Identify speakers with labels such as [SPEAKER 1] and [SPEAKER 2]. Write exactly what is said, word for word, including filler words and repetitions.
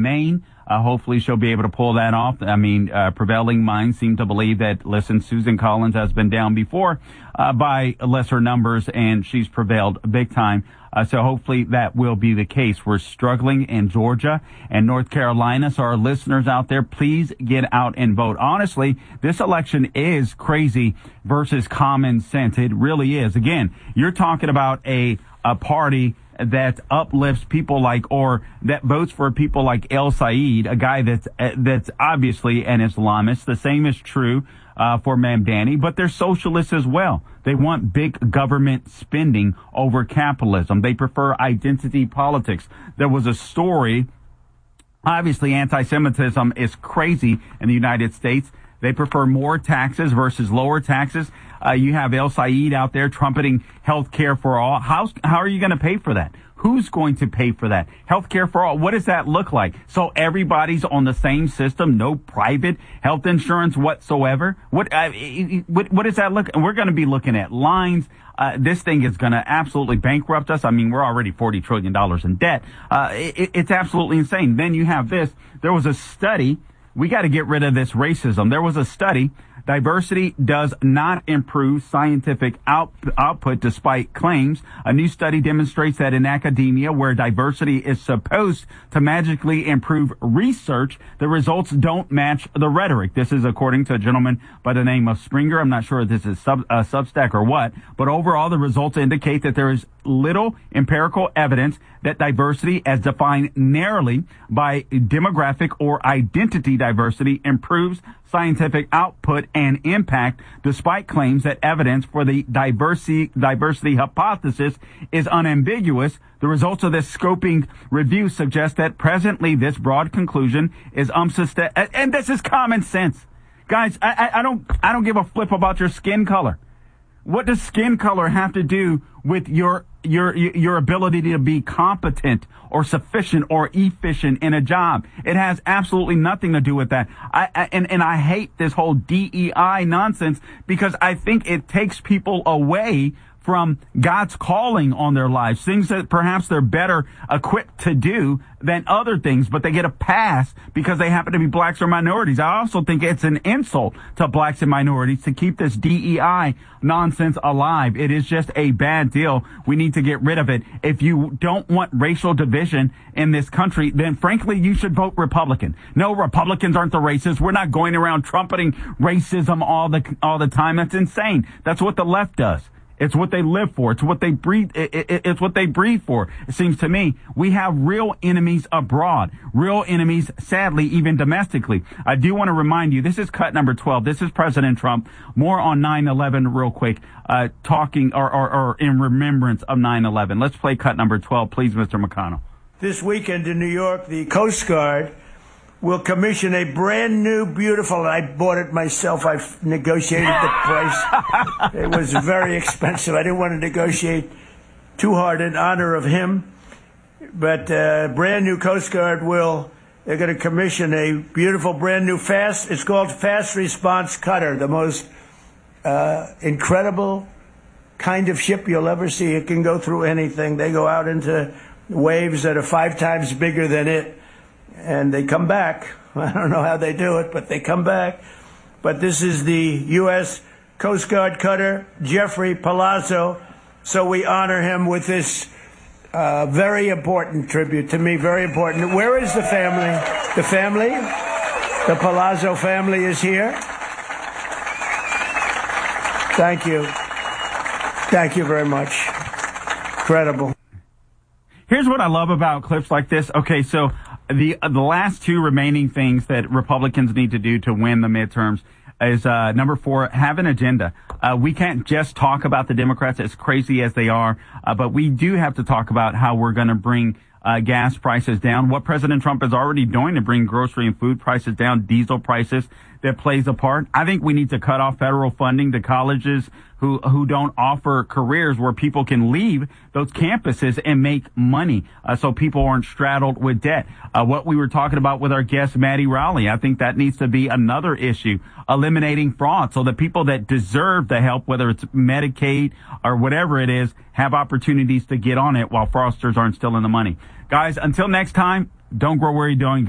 [SPEAKER 1] Maine. Uh, hopefully she'll be able to pull that off. I mean, uh, prevailing minds seem to believe that, listen, Susan Collins has been down before uh, by lesser numbers, and she's prevailed big time. Uh, so hopefully that will be the case. We're struggling in Georgia and North Carolina. So our listeners out there, please get out and vote. Honestly, this election is crazy versus common sense. It really is. Again, you're talking about a, a party that uplifts people like, or that votes for people like El Said, a guy that's uh, that's obviously an Islamist. The same is true uh, for Mamdani, but they're socialists as well. They want big government spending over capitalism. They prefer identity politics. There was a story, obviously anti-Semitism is crazy in the United States. They prefer more taxes versus lower taxes. Uh, you have El Said out there trumpeting health care for all. How's, how are you going to pay for that? Who's going to pay for that? Health care for all. What does that look like? So everybody's on the same system, no private health insurance whatsoever. What, uh, what, what does that look? We're going to be looking at lines. Uh, this thing is going to absolutely bankrupt us. I mean, we're already forty trillion dollars in debt. Uh, it, it's absolutely insane. Then you have this. There was a study. We got to get rid of this racism. There was a study. Diversity does not improve scientific out, output despite claims. A new study demonstrates that in academia, where diversity is supposed to magically improve research, the results don't match the rhetoric. This is according to a gentleman by the name of Springer. I'm not sure if this is sub, uh, Substack or what, but overall, the results indicate that there is little empirical evidence that diversity, as defined narrowly by demographic or identity diversity, improves scientific output and impact, despite claims that evidence for the diversity diversity hypothesis is unambiguous. The results of this scoping review suggest that presently this broad conclusion is unsustainable, and this is common sense. Guys, I, I, I don't I don't give a flip about your skin color. What does skin color have to do with your your your ability to be competent or sufficient or efficient in a job? It has absolutely nothing to do with that. I, I and and I hate this whole D E I nonsense, because I think it takes people away from God's calling on their lives, things that perhaps they're better equipped to do than other things, but they get a pass because they happen to be blacks or minorities. I also think it's an insult to blacks and minorities to keep this D E I nonsense alive. It is just a bad deal. We need to get rid of it. If you don't want racial division in this country, then frankly, you should vote Republican. No, Republicans aren't the racists. We're not going around trumpeting racism all the all the time. That's insane. That's what the left does. It's what they live for. It's what they breathe. It, it, it's what they breathe for. It seems to me we have real enemies abroad, real enemies, sadly, even domestically. I do want to remind you, this is cut number twelve. This is President Trump. More on nine eleven real quick, uh, talking or, or, or in remembrance of nine eleven. Let's play cut number twelve, please, Mister McConnell.
[SPEAKER 2] This weekend in New York, the Coast Guard will commission a brand new, beautiful, I bought it myself. I've negotiated the price. It was very expensive. I didn't want to negotiate too hard in honor of him. But uh, brand new Coast Guard will, they're going to commission a beautiful, brand new fast, it's called Fast Response Cutter, the most uh, incredible kind of ship you'll ever see. It can go through anything. They go out into waves that are five times bigger than it. And they come back. I don't know how they do it, but they come back. But this is the U S Coast Guard cutter, Jeffrey Palazzo. So we honor him with this uh, very important tribute. To me, very important. Where is the family? The family? The Palazzo family is here. Thank you. Thank you very much. Incredible.
[SPEAKER 1] Here's what I love about clips like this. Okay, so the uh, the last two remaining things that Republicans need to do to win the midterms is uh, number four, have an agenda. Uh, we can't just talk about the Democrats, as crazy as they are, uh, but we do have to talk about how we're going to bring uh, gas prices down, what President Trump is already doing to bring grocery and food prices down, diesel prices, that plays a part. I think we need to cut off federal funding to colleges who who don't offer careers where people can leave those campuses and make money, uh, so people aren't straddled with debt. Uh, what we were talking about with our guest, Maddie Rowley, I think that needs to be another issue. Eliminating fraud so that people that deserve the help, whether it's Medicaid or whatever it is, have opportunities to get on it while fraudsters aren't still in the money. Guys, until next time, don't grow where you're doing.